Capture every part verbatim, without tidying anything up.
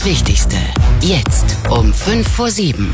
Das Wichtigste. Jetzt um fünf vor sieben.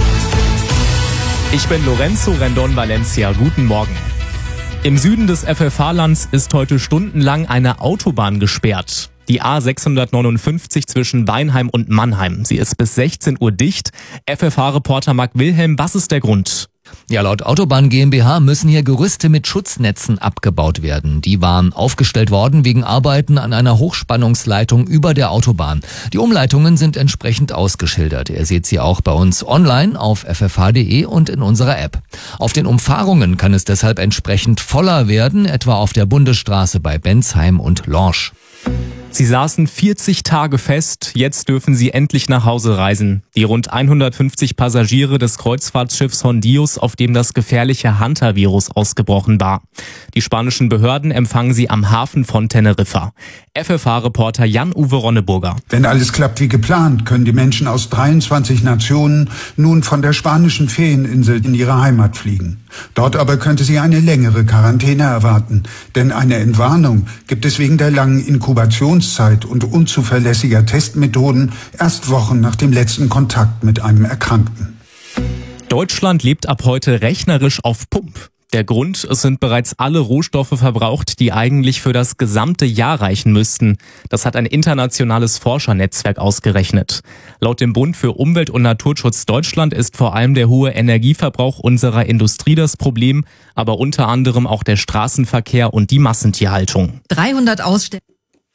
Ich bin Lorenzo Rendon Valencia. Guten Morgen. Im Süden des F F H-Lands ist heute stundenlang eine Autobahn gesperrt. Die A sechshundertneunundfünfzig zwischen Weinheim und Mannheim. Sie ist bis sechzehn Uhr dicht. F F H-Reporter Marc Wilhelm, was ist der Grund? Ja, laut Autobahn GmbH müssen hier Gerüste mit Schutznetzen abgebaut werden. Die waren aufgestellt worden wegen Arbeiten an einer Hochspannungsleitung über der Autobahn. Die Umleitungen sind entsprechend ausgeschildert. Ihr seht sie auch bei uns online auf f f h punkt d e und in unserer App. Auf den Umfahrungen kann es deshalb entsprechend voller werden, etwa auf der Bundesstraße bei Bensheim und Lorsch. Sie saßen vierzig Tage fest, jetzt dürfen sie endlich nach Hause reisen. Die rund hundertfünfzig Passagiere des Kreuzfahrtschiffs Hondius, auf dem das gefährliche Hunter-Virus ausgebrochen war. Die spanischen Behörden empfangen sie am Hafen von Teneriffa. F F H-Reporter Jan-Uwe Ronneburger. Wenn alles klappt wie geplant, können die Menschen aus dreiundzwanzig Nationen nun von der spanischen Ferieninsel in ihre Heimat fliegen. Dort aber könnte sie eine längere Quarantäne erwarten, denn eine Entwarnung gibt es wegen der langen Inkubationszeit und unzuverlässiger Testmethoden erst Wochen nach dem letzten Kontakt mit einem Erkrankten. Deutschland lebt ab heute rechnerisch auf Pump. Der Grund, es sind bereits alle Rohstoffe verbraucht, die eigentlich für das gesamte Jahr reichen müssten. Das hat ein internationales Forschernetzwerk ausgerechnet. Laut dem Bund für Umwelt- und Naturschutz Deutschland ist vor allem der hohe Energieverbrauch unserer Industrie das Problem, aber unter anderem auch der Straßenverkehr und die Massentierhaltung. dreihundert Ausstellungen.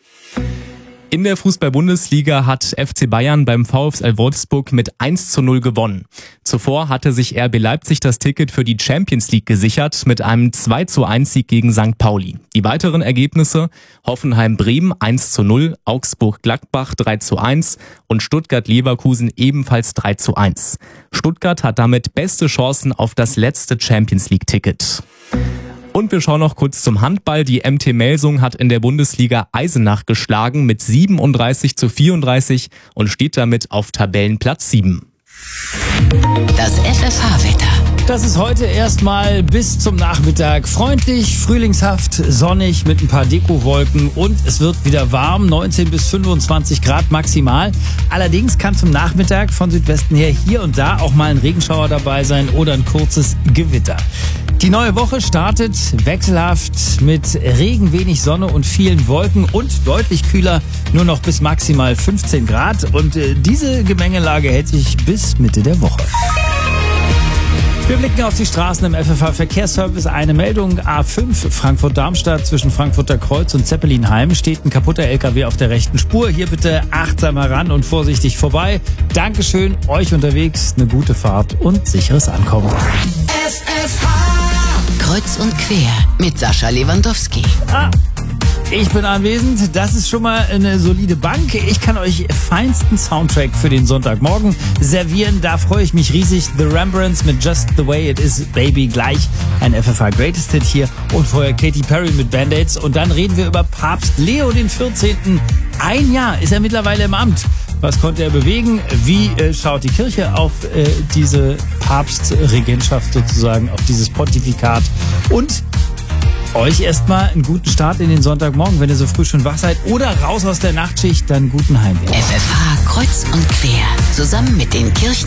In der Fußball-Bundesliga hat F C Bayern beim VfL Wolfsburg mit eins zu null gewonnen. Zuvor hatte sich R B Leipzig das Ticket für die Champions League gesichert mit einem zwei zu eins Sieg gegen Sankt Pauli. Die weiteren Ergebnisse: Hoffenheim-Bremen eins zu null, Augsburg-Gladbach drei zu eins und Stuttgart-Leverkusen ebenfalls drei zu eins. Stuttgart hat damit beste Chancen auf das letzte Champions League-Ticket. Und wir schauen noch kurz zum Handball. Die M T Melsung hat in der Bundesliga Eisenach geschlagen mit siebenunddreißig zu vierunddreißig und steht damit auf Tabellenplatz sieben. Das F F H-Wetter. Das ist heute erstmal bis zum Nachmittag freundlich, frühlingshaft, sonnig mit ein paar Dekowolken und es wird wieder warm, neunzehn bis fünfundzwanzig Grad maximal. Allerdings kann zum Nachmittag von Südwesten her hier und da auch mal ein Regenschauer dabei sein oder ein kurzes Gewitter. Die neue Woche startet wechselhaft mit Regen, wenig Sonne und vielen Wolken und deutlich kühler, nur noch bis maximal fünfzehn Grad. Und äh, diese Gemengelage hält sich bis Mitte der Woche. Wir blicken auf die Straßen im F F H-Verkehrsservice. Eine Meldung: A fünf Frankfurt-Darmstadt zwischen Frankfurter Kreuz und Zeppelinheim steht ein kaputter L K W auf der rechten Spur. Hier bitte achtsam heran und vorsichtig vorbei. Dankeschön, euch unterwegs eine gute Fahrt und sicheres Ankommen. F F H Kreuz und quer mit Sascha Lewandowski. Ah. Ich bin anwesend, das ist schon mal eine solide Bank. Ich kann euch feinsten Soundtrack für den Sonntagmorgen servieren. Da freue ich mich riesig. The Rembrandts mit Just the Way It Is, Baby, gleich ein F F H Greatest Hit hier. Und vorher Katy Perry mit Band-Aids. Und dann reden wir über Papst Leo den vierzehnten. Ein Jahr ist er mittlerweile im Amt. Was konnte er bewegen? Wie äh, schaut die Kirche auf äh, diese Papstregentschaft sozusagen, auf dieses Pontifikat? Und euch erstmal einen guten Start in den Sonntagmorgen, wenn ihr so früh schon wach seid oder raus aus der Nachtschicht, dann guten Heimweg. F F H Kreuz und quer, zusammen mit den Kirchen